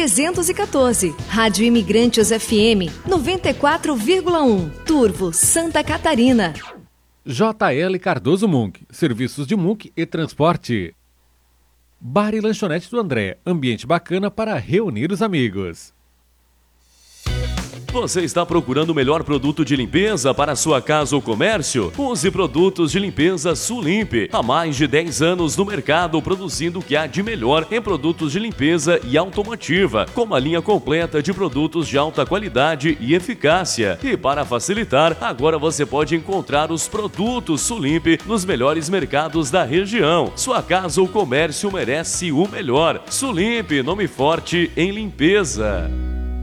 314. Rádio Imigrantes FM 94,1. Turvo, Santa Catarina. JL Cardoso Munk, serviços de Munk e transporte. Bar e lanchonete do André, ambiente bacana para reunir os amigos. Você está procurando o melhor produto de limpeza para sua casa ou comércio? Use produtos de limpeza Sulimp. Há mais de 10 anos no mercado, produzindo o que há de melhor em produtos de limpeza e automotiva, com uma linha completa de produtos de alta qualidade e eficácia. E para facilitar, agora você pode encontrar os produtos Sulimp nos melhores mercados da região. Sua casa ou comércio merece o melhor. Sulimp, nome forte em limpeza.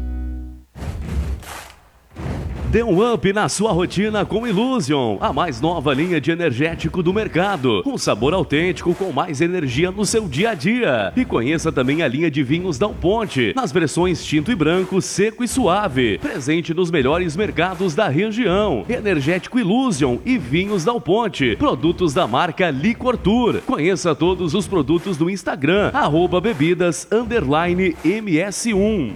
Dê um up na sua rotina com Illusion, a mais nova linha de energético do mercado. Um sabor autêntico com mais energia no seu dia a dia. E conheça também a linha de vinhos Dal Ponte, nas versões tinto e branco, seco e suave. Presente nos melhores mercados da região. Energético Illusion e vinhos Dal Ponte, produtos da marca Licor Tour. Conheça todos os produtos no Instagram, @bebidas_ms1.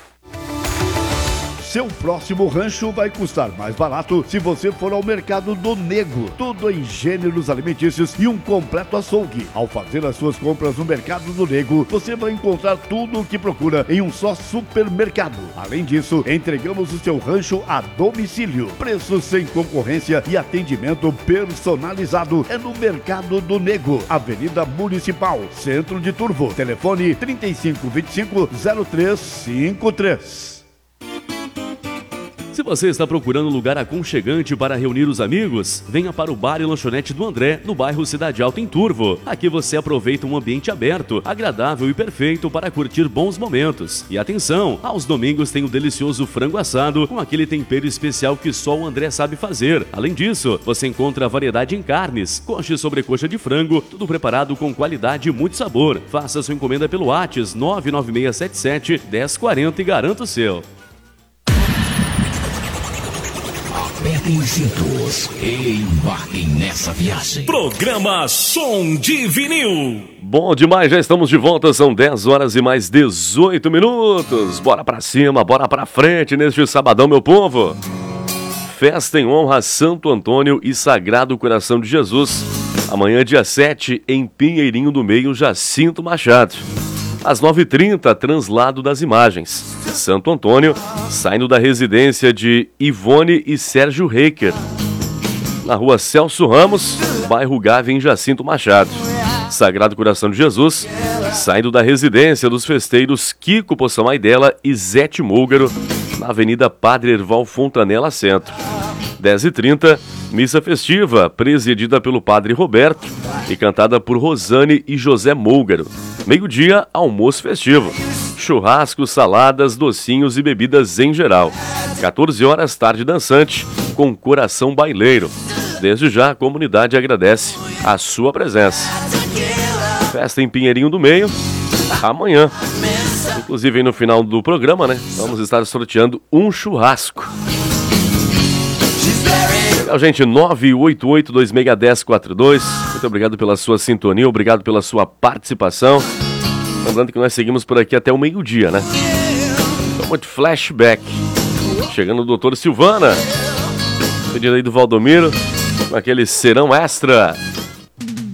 Seu próximo rancho vai custar mais barato se você for ao Mercado do Nego. Tudo em gêneros alimentícios e um completo açougue. Ao fazer as suas compras no Mercado do Nego, você vai encontrar tudo o que procura em um só supermercado. Além disso, entregamos o seu rancho a domicílio. Preços sem concorrência e atendimento personalizado é no Mercado do Nego, Avenida Municipal, Centro de Turvo. Telefone 3525-0353. Se você está procurando um lugar aconchegante para reunir os amigos, venha para o Bar e Lanchonete do André, no bairro Cidade Alta, em Turvo. Aqui você aproveita um ambiente aberto, agradável e perfeito para curtir bons momentos. E atenção, aos domingos tem o delicioso frango assado com aquele tempero especial que só o André sabe fazer. Além disso, você encontra variedade em carnes, coxa e sobrecoxa de frango, tudo preparado com qualidade e muito sabor. Faça sua encomenda pelo WhatsApp 99677-1040 e garanta o seu. Apertem os cintos e embarquem nessa viagem. Programa Som de Vinil. Bom demais, já estamos de volta, são 10 horas e mais 18 minutos. Bora pra cima, bora pra frente neste sabadão, meu povo. Festa em honra a Santo Antônio e Sagrado Coração de Jesus. Amanhã, dia 7, em Pinheirinho do Meio, Jacinto Machado. Às 9h30, translado das imagens. Santo Antônio, saindo da residência de Ivone e Sérgio Reiker, na rua Celso Ramos, bairro Gávea, em Jacinto Machado. Sagrado Coração de Jesus, saindo da residência dos festeiros Kiko Poçamaidela e Zete Múlgaro, na Avenida Padre Erval Fontanella Centro. 10h30, missa festiva, presidida pelo Padre Roberto e cantada por Rosane e José Múlgaro. Meio-dia, almoço festivo. Churrascos, saladas, docinhos e bebidas em geral. 14 horas, tarde dançante, com coração baileiro. Desde já, a comunidade agradece a sua presença. Festa em Pinheirinho do Meio, amanhã. Inclusive, aí no final do programa, né, vamos estar sorteando um churrasco. Legal, gente, 988-261042. Muito obrigado pela sua sintonia, obrigado pela sua participação. Lembrando que nós seguimos por aqui até o meio-dia, né? Então, muito flashback. Chegando o doutor Silvana. Pedido aí do Valdomiro, com aquele serão extra.